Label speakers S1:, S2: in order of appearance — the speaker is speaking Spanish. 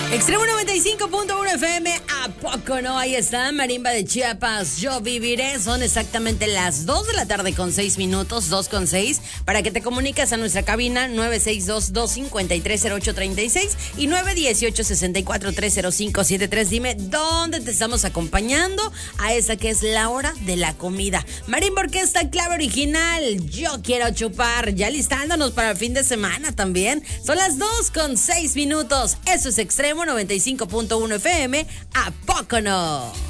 S1: Extremo 95.1 FM, ¿a poco no? Ahí está, Marimba de Chiapas, Yo Viviré. Son exactamente las 2 de la tarde con 6 minutos, 2:06, para que te comuniques a nuestra cabina 962-253-0836 y 918-64-30573. Dime dónde te estamos acompañando a esa que es la hora de la comida. Marimba Orquesta Clave Original, Yo Quiero Chupar, ya listándonos para el fin de semana también. Son las 2:06 minutos. Eso es Extremo 95.1 FM, ¿a poco no?